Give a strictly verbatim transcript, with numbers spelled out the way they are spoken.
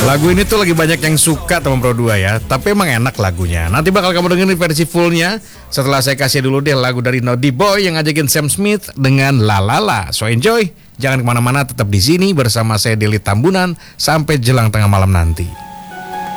Lagu ini tuh lagi banyak yang suka teman Pro dua ya. Tapi emang enak lagunya. Nanti bakal kamu dengerin versi fullnya setelah saya kasih dulu deh lagu dari Naughty Boy yang ngajakin Sam Smith dengan La La La. So enjoy. Jangan kemana-mana, tetap di sini bersama saya Deli Tambunan sampai jelang tengah malam nanti.